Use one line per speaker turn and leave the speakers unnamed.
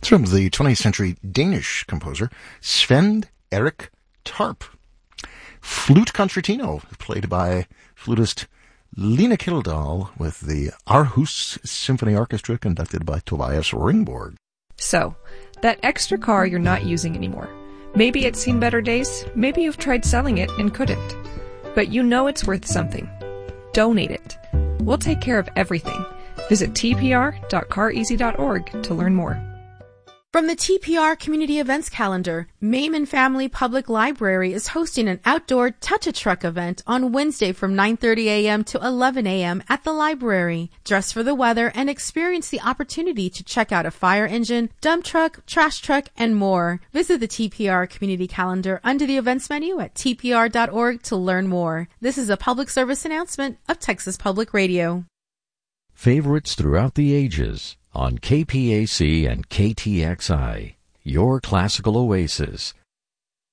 from the 20th century Danish composer Sven Erik Tarp. Flute Concertino, played by flutist Lena Kildahl with the Aarhus Symphony Orchestra, conducted by Tobias Ringborg.
So, that extra car you're not using anymore. Maybe it's seen better days, maybe you've tried selling it and couldn't. But you know it's worth something. Donate it. We'll take care of everything. Visit tpr.careasy.org to learn more.
From the TPR Community Events Calendar, Maiman Family Public Library is hosting an outdoor Touch-a-Truck event on Wednesday from 9:30 a.m. to 11 a.m. at the library. Dress for the weather and experience the opportunity to check out a fire engine, dump truck, trash truck, and more. Visit the TPR Community Calendar under the events menu at tpr.org to learn more. This is a public service announcement of Texas Public Radio.
Favorites throughout the ages on KPAC and KTXI, your classical oasis,